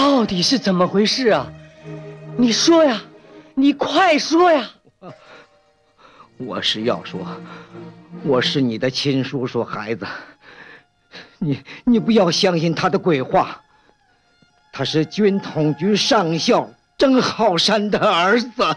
到底是怎么回事啊？你说呀，你快说呀！ 我是要说，我是你的亲叔叔孩子，你不要相信他的鬼话。他是军统局上校郑浩山的儿子。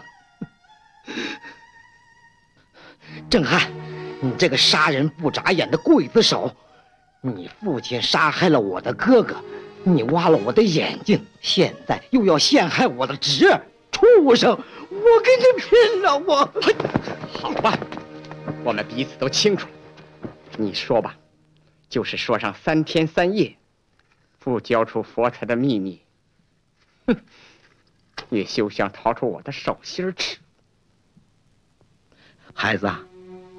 郑汉，你这个杀人不眨眼的刽子手，你父亲杀害了我的哥哥，你挖了我的眼睛，现在又要陷害我的侄儿，畜生！我跟你拼了！我好吧，我们彼此都清楚了。你说吧，就是说上3天3夜，不交出佛财的秘密，哼，也休想逃出我的手心吃。 孩子啊，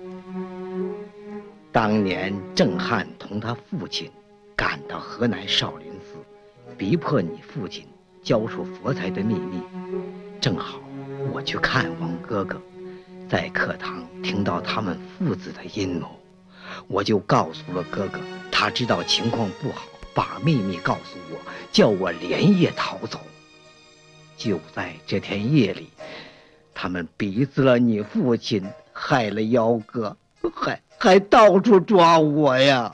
当年郑汉同他父亲赶到河南少林寺，逼迫你父亲交出佛财的秘密。正好我去看望哥哥，在课堂听到他们父子的阴谋，我就告诉了哥哥。他知道情况不好，把秘密告诉我，叫我连夜逃走。就在这天夜里，他们逼死了你父亲，害了幺哥，还到处抓我呀！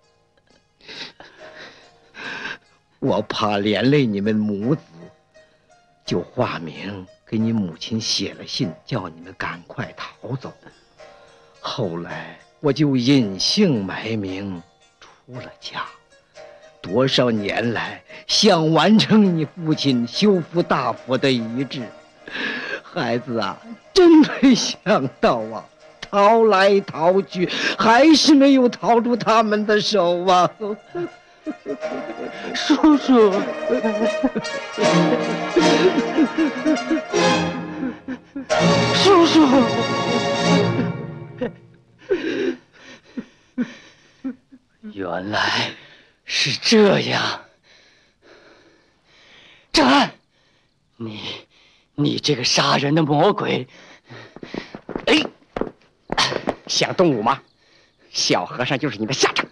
我怕连累你们母子，就化名给你母亲写了信，叫你们赶快逃走。后来我就隐姓埋名出了家，多少年来想完成你父亲修复大佛的遗志。孩子啊，真没想到啊，逃来逃去，还是没有逃出他们的手啊！叔叔，叔叔， 原来是这样。郑安，你这个杀人的魔鬼！ 哎，想动武吗？小和尚就是你的下场。